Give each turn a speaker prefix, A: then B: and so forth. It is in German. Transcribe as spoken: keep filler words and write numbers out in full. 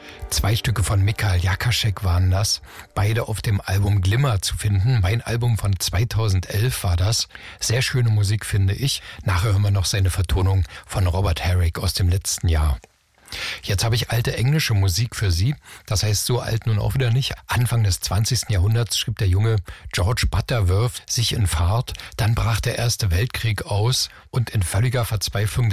A: Zwei Stücke von Michael Jakaschek waren das, beide auf dem Album Glimmer zu finden. Mein Album von zweitausendelf war das. Sehr schöne Musik, finde ich. Nachher hören wir noch seine Vertonung von Robert Herrick aus dem letzten Jahr. Jetzt habe ich alte englische Musik für Sie. Das heißt, so alt nun auch wieder nicht. Anfang des zwanzigsten Jahrhunderts schrieb der junge George Butterworth sich in Fahrt. Dann brach der Erste Weltkrieg aus und in völliger Verzweiflung